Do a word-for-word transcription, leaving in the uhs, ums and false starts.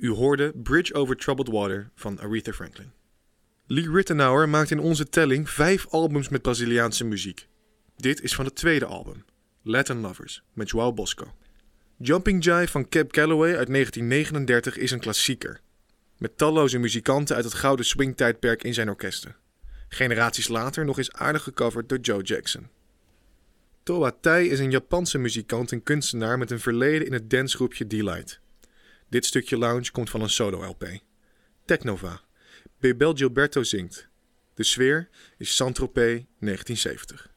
U hoorde Bridge Over Troubled Water van Aretha Franklin. Lee Ritenour maakt in onze telling vijf albums met Braziliaanse muziek. Dit is van het tweede album, Latin Lovers, met João Bosco. Jumping Jive van Cab Calloway uit negentien negenendertig is een klassieker. Met talloze muzikanten uit het gouden swingtijdperk in zijn orkesten. Generaties later nog eens aardig gecoverd door Joe Jackson. Toa Tai is een Japanse muzikant en kunstenaar met een verleden in het dancegroepje Delight. Dit stukje lounge komt van een solo-L P. Technova. Bebel Gilberto zingt. De sfeer is Saint-Tropez negentien zeventig.